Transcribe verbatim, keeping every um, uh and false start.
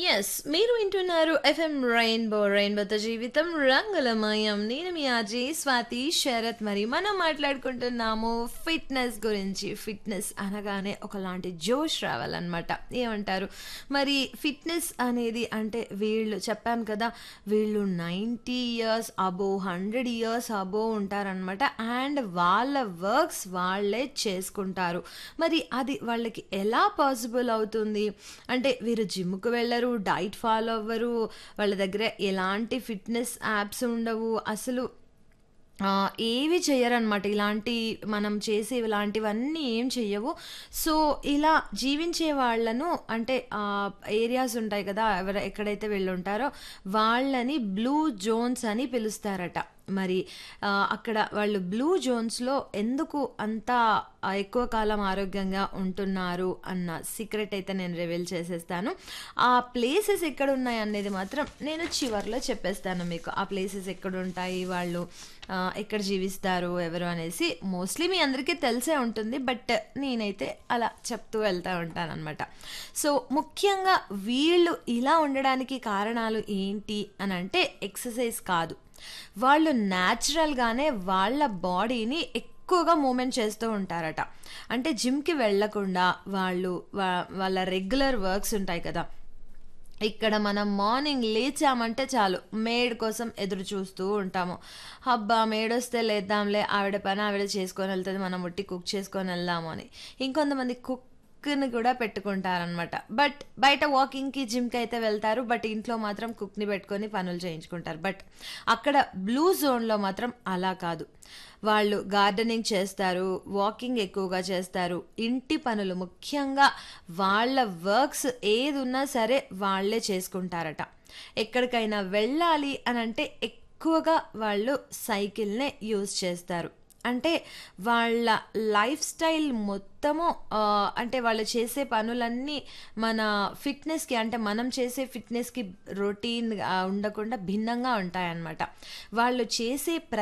Yes. మీరు వింటున్నారు FM rainbow. రెయిన్బోతో జీవితం రంగులమయం. నేను మీ ఆర్‌జే స్వాతి శరత్. మరి మనం మాట్లాడుకుంటున్నాము ఫిట్‌నెస్ గురించి. ఫిట్‌నెస్ అనగానే ఒకలాంటి జోష్ రావాలన్నమాట. ఏమంటారు? మరి ఫిట్‌నెస్ అనేది అంటే వీళ్ళు చెప్పాను కదా! వీళ్ళు తొంభై ఇయర్స్ అబోవ్, వంద ఇయర్స్ అబోవ్ ఉంటారనమాట. అండ్ వాళ్ళ వర్క్స్ వాళ్ళే చేసుకుంటారు. మరి అది వాళ్ళకి ఎలా పాసిబుల్ అవుతుంది? అంటే వీరు జిమ్‌కి వెళ్ళరు, డైట్ ఫాలో అవ్వరు, వాళ్ళ దగ్గర ఎలాంటి ఫిట్‌నెస్ యాప్స్ ఉండవు. అసలు ఆహ్, ఏవి చెయ్యరనమాట. ఇలాంటి మనం చేసే ఇలాంటివన్నీ ఏం చెయ్యవు. సో, ఇలా జీవించే వాళ్ళను అంటే ఆహ్, ఏరియాస్ ఉంటాయి కదా! ఎవరు ఎక్కడైతే వీళ్ళుంటారో వాళ్ళని బ్లూ జోన్స్ అని పిలుస్తారట. మరి ఆహ్, అక్కడ వాళ్ళు బ్లూ జోన్స్‌లో ఎందుకు అంత ఆహ్, ఎక్కువ కాలం ఆరోగ్యంగా ఉంటున్నారు అన్న సీక్రెట్ అయితే నేను రివీల్ చేసేస్తాను. ఆ ప్లేసెస్ ఎక్కడున్నాయనేది మాత్రం నేను చివర్లో చెప్పేస్తాను మీకు. ఆ ప్లేసెస్ ఎక్కడుంటాయి, వాళ్ళు ఆహ్, ఎక్కడ జీవిస్తారు, ఎవరు అనేసి మోస్ట్‌లీ మీ అందరికీ తెలిసే ఉంటుంది. బట్ నేనైతే అలా చెప్తూ వెళ్తా ఉంటాననమాట. సో, ముఖ్యంగా వీళ్ళు ఇలా ఉండడానికి కారణాలు ఏంటి అనంటే ఎక్సర్సైజ్ కాదు. వాళ్ళు న్యాచురల్‌గానే వాళ్ళ బాడీని ఎక్కువగా మూవ్‌మెంట్ చేస్తూ ఉంటారట. అంటే జిమ్‌కి వెళ్ళకుండా వాళ్ళు వా వాళ్ళ రెగ్యులర్ వర్క్స్ ఉంటాయి కదా! ఇక్కడ మనం మార్నింగ్ లేచామంటే చాలు మెయిడ్ కోసం ఎదురు చూస్తూ ఉంటాము. అబ్బా! మెయిడొస్తే లేద్దాంలే, ఆవిడ పని ఆవిడ చేసుకొని ఎళ్తది. మనం ఉట్టి కుక్ చేసుకొని ఎళ్దాము అని. ఇంకొంతమంది కుక్‌ని కూడా పెట్టుకుంటారనమాట. బట్ బయట వాకింగ్‌కి, జిమ్‌కి అయితే వెళ్తారు. బట్ ఇంట్లో మాత్రం కుక్‌ని పెట్టుకొని పనులు చేయించుకుంటారు. బట్ అక్కడ బ్లూ జోన్‌లో మాత్రం అలా కాదు. వాళ్ళు గార్డెనింగ్ చేస్తారు, వాకింగ్ ఎక్కువగా చేస్తారు, ఇంటి పనులు ముఖ్యంగా వాళ్ళ వర్క్స్ ఏదున్నా సరే వాళ్ళే చేసుకుంటారట. ఎక్కడికైనా వెళ్ళాలి అనంటే ఎక్కువగా వాళ్ళు సైకిల్‌నే యూజ్ చేస్తారు. అంటే వాళ్ళ లైఫ్ స్టైల్ మొత్తము ఆహ్, అంటే వాళ్ళు చేసే పనులన్నీ మన ఫిట్‌నెస్‌కి అంటే మనం చేసే ఫిట్‌నెస్‌కి రొటీన్‌గా ఉండకుండా భిన్నంగా ఉంటాయన్నమాట. వాళ్ళు చేసే ప్ర